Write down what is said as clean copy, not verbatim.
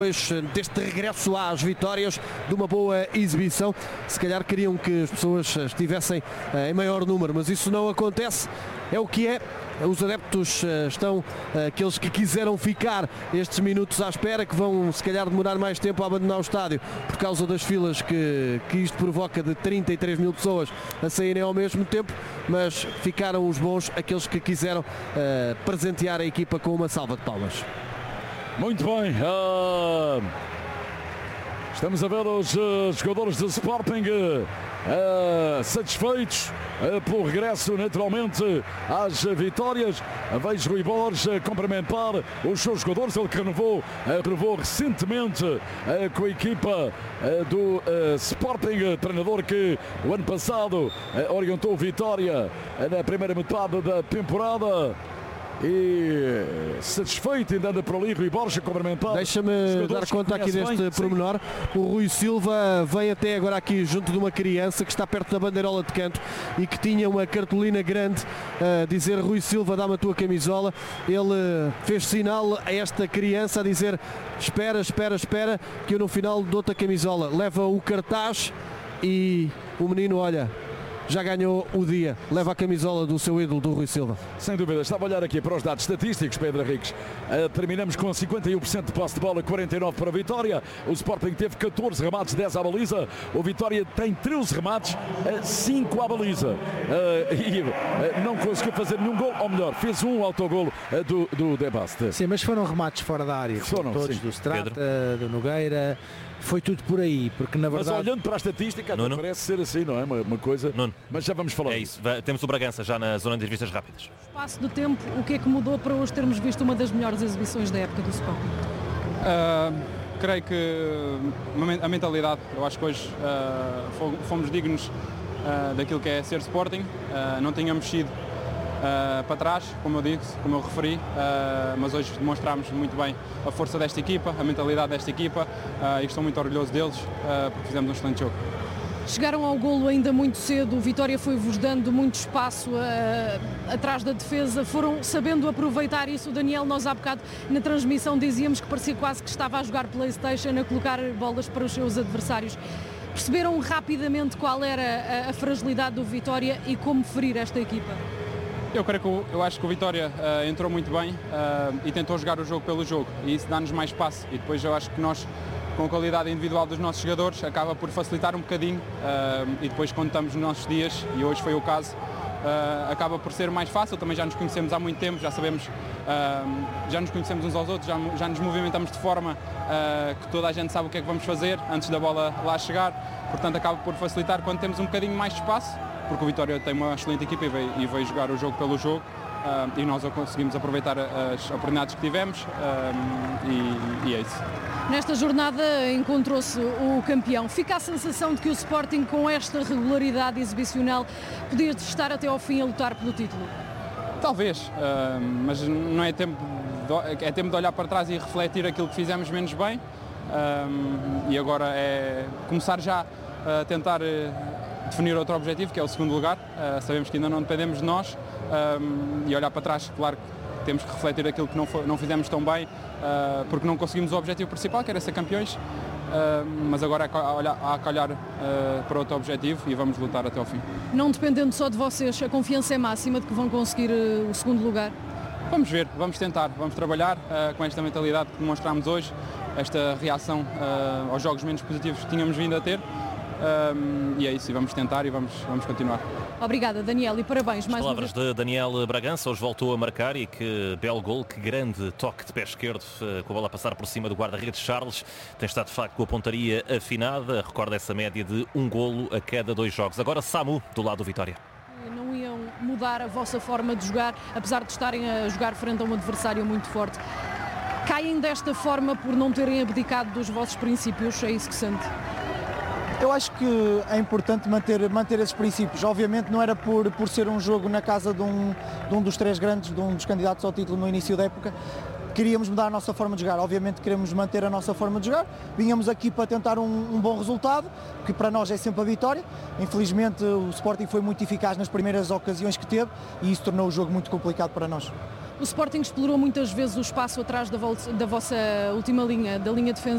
Deste regresso às vitórias, de uma boa exibição. Se calhar queriam que as pessoas estivessem em maior número, mas isso não acontece. É o que é. Os adeptos estão, aqueles que quiseram ficar estes minutos à espera, que vão se calhar demorar mais tempo a abandonar o estádio por causa das filas que isto provoca, de 33 mil pessoas a saírem ao mesmo tempo, mas ficaram os bons, aqueles que quiseram presentear a equipa com uma salva de palmas. Muito bem, estamos a ver os jogadores do Sporting satisfeitos pelo regresso, naturalmente, às vitórias. Vejo Rui Borges cumprimentar os seus jogadores, ele que renovou recentemente com a equipa do Sporting, treinador que o ano passado orientou Vitória na primeira metade da temporada. E satisfeito, ainda anda por ali Rui Borges a cumprimentar. Deixa-me dar conta aqui deste pormenor. O Rui Silva vem até agora aqui junto de uma criança que está perto da bandeirola de canto e que tinha uma cartolina grande a dizer: Rui Silva, dá-me a tua camisola. Ele fez sinal a esta criança a dizer: espera, que eu no final dou-te a camisola. Leva o cartaz e o menino, olha, já ganhou o dia, leva a camisola do seu ídolo, do Rui Silva. Sem dúvida, estava a olhar aqui para os dados estatísticos, Pedro Henriques. Terminamos com 51% de posse de bola, 49% para a Vitória. O Sporting teve 14 remates, 10 à baliza. O Vitória tem 13 remates, 5 à baliza. E não conseguiu fazer nenhum gol, ou melhor, fez um autogolo do De Baste. Sim, mas foram remates fora da área. Foram todos, sim. Do Strata, do Nogueira. Foi tudo por aí, porque na verdade... Mas olhando para a estatística, parece ser assim, não é? Uma coisa... Nuno. Mas já vamos falar. É isso. Temos o Bragança já na zona de vistas rápidas. Espaço do tempo, o que é que mudou para hoje termos visto uma das melhores exibições da época do Sporting? Creio que a mentalidade, eu acho que hoje fomos dignos daquilo que é ser Sporting. Não tínhamos sido para trás, como eu disse, como eu referi, mas hoje demonstramos muito bem a força desta equipa, a mentalidade desta equipa, e estou muito orgulhoso deles porque fizemos um excelente jogo. Chegaram ao golo ainda muito cedo, o Vitória foi-vos dando muito espaço atrás da defesa, foram sabendo aproveitar isso. Daniel, nós há bocado na transmissão dizíamos que parecia quase que estava a jogar PlayStation, a colocar bolas para os seus adversários. Perceberam rapidamente qual era a fragilidade do Vitória e como ferir esta equipa? Eu acho que o Vitória entrou muito bem e tentou jogar o jogo pelo jogo, e isso dá-nos mais espaço, e depois eu acho que nós, com a qualidade individual dos nossos jogadores, acaba por facilitar um bocadinho, e depois quando estamos nos nossos dias, e hoje foi o caso, acaba por ser mais fácil. Também já nos conhecemos há muito tempo, já sabemos, já nos conhecemos uns aos outros, já nos movimentamos de forma que toda a gente sabe o que é que vamos fazer antes da bola lá chegar, portanto acaba por facilitar quando temos um bocadinho mais de espaço, porque o Vitória tem uma excelente equipa e veio jogar o jogo pelo jogo, e nós conseguimos aproveitar as oportunidades que tivemos, e é isso. Nesta jornada encontrou-se o campeão. Fica a sensação de que o Sporting, com esta regularidade exibicional, podia estar até ao fim a lutar pelo título? Talvez, mas não é tempo de olhar para trás e refletir aquilo que fizemos menos bem, e agora é começar já a tentar definir outro objetivo, que é o segundo lugar. Sabemos que ainda não dependemos de nós, e olhar para trás, claro que temos que refletir aquilo que não fizemos tão bem, porque não conseguimos o objetivo principal, que era ser campeões, mas agora há que olhar para outro objetivo e vamos lutar até ao fim. Não dependendo só de vocês, a confiança é máxima de que vão conseguir o segundo lugar? Vamos ver, vamos tentar, vamos trabalhar com esta mentalidade que demonstramos hoje, esta reação aos jogos menos positivos que tínhamos vindo a ter. E é isso, e vamos tentar e vamos continuar. Obrigada, Daniel, e parabéns mais uma vez. As palavras de Daniel Bragança, hoje voltou a marcar, e que belo gol, que grande toque de pé esquerdo, com a bola a passar por cima do guarda-redes Charles. Tem estado de facto com a pontaria afinada, recorda essa média de um golo a cada 2 jogos. Agora Samu, do lado do Vitória. Não iam mudar a vossa forma de jogar, apesar de estarem a jogar frente a um adversário muito forte. Caem desta forma por não terem abdicado dos vossos princípios, é isso que sente? Eu acho que é importante manter esses princípios. Obviamente não era por ser um jogo na casa de um dos 3 grandes, de um dos candidatos ao título no início da época. Queríamos mudar a nossa forma de jogar, obviamente queremos manter a nossa forma de jogar. Vínhamos aqui para tentar um bom resultado, que para nós é sempre a vitória. Infelizmente o Sporting foi muito eficaz nas primeiras ocasiões que teve e isso tornou o jogo muito complicado para nós. O Sporting explorou muitas vezes o espaço atrás da vossa última linha, da linha defensiva.